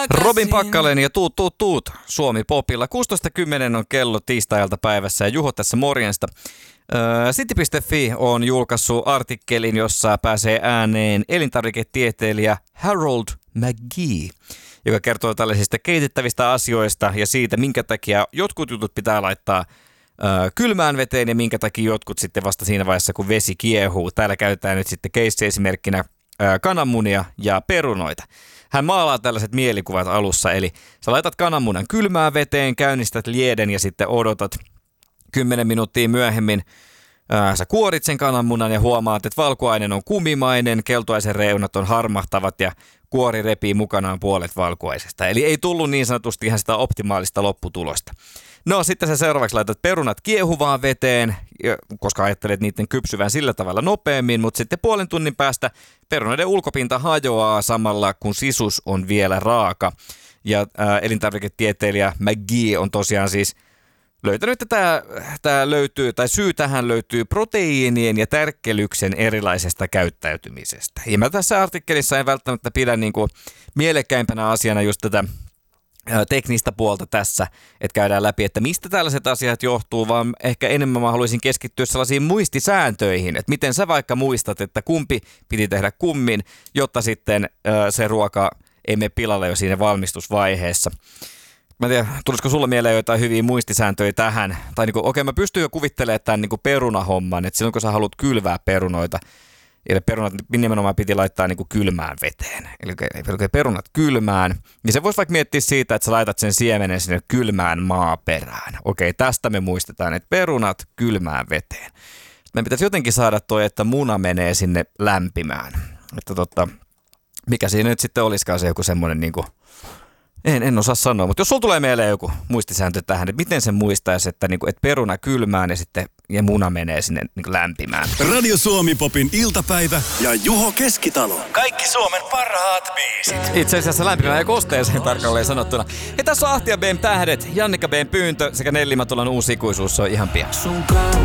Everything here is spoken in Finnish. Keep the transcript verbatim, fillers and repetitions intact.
Robin Packalen ja Tuut Tuut Tuut Suomi Popilla. kuusitoista kymmenen on kello tiistailta päivässä ja Juho tässä morjesta. City piste fi on julkaissut artikkelin, jossa pääsee ääneen elintarviketieteilijä Harold McGee, joka kertoo tällaisista keitettävistä asioista ja siitä, minkä takia jotkut jutut pitää laittaa kylmään veteen ja minkä takia jotkut sitten vasta siinä vaiheessa, kun vesi kiehuu. Täällä käytetään nyt sitten keissi-esimerkkinä kananmunia ja perunoita. Hän maalaa tällaiset mielikuvat alussa, eli sä laitat kananmunan kylmään veteen, käynnistät lieden ja sitten odotat kymmenen minuuttia myöhemmin. Ää, sä kuorit sen kananmunan ja huomaat, että valkuainen on kumimainen, keltuaisen reunat on harmahtavat ja kuori repii mukanaan puolet valkuaisesta. Eli ei tullut niin sanotusti ihan sitä optimaalista lopputulosta. No sitten sä seuraavaksi laitat perunat kiehuvaan veteen, koska ajattelet niiden kypsyvän sillä tavalla nopeammin, mutta sitten puolen tunnin päästä perunoiden ulkopinta hajoaa samalla, kun sisus on vielä raaka. Ja ää, elintarviketieteilijä McGee on tosiaan siis löytänyt, että tämä löytyy, tai syy tähän löytyy proteiinien ja tärkkelyksen erilaisesta käyttäytymisestä. Ja mä tässä artikkelissa en välttämättä pidä niin kuin mielekkäimpänä asiana just tätä teknistä puolta tässä, että käydään läpi, että mistä tällaiset asiat johtuu, vaan ehkä enemmän mä haluaisin keskittyä sellaisiin muistisääntöihin, että miten sä vaikka muistat, että kumpi piti tehdä kummin, jotta sitten se ruoka ei mene pilalle jo siinä valmistusvaiheessa. Mä en tiedä, tulisiko sulla mieleen jotain hyviä muistisääntöjä tähän? Tai niin kuin, okei, mä pystyn jo kuvittelemaan tämän niin kuin perunahomman, että silloin kun sä haluat kylvää perunoita, eli perunat nimenomaan piti laittaa niin kuin kylmään veteen. Eli perunat kylmään. Ja se voisi vaikka miettiä siitä, että sä laitat sen siemenen sinne kylmään maaperään. Okei, tästä me muistetaan, että perunat kylmään veteen. Meidän pitäisi jotenkin saada toi, että muna menee sinne lämpimään. Että totta, mikä siinä nyt sitten olisikaan se joku semmoinen niin kuin En, en osaa sanoa, mutta jos sulla tulee mieleen joku muistisääntö tähän, että miten se muistaisi, että, niinku, että peruna kylmään ja sitten ja muna menee sinne niinku lämpimään. Radio Suomi Popin iltapäivä ja Juho Keskitalo. Kaikki Suomen parhaat biisit. Itse asiassa lämpimään ja kosteeseen tarkalleen sanottuna. Ja tässä on Ahti ja B:n tähdet, Jannika B:n pyyntö sekä Nelli Matulan uusi ikuisuus, se on ihan pian.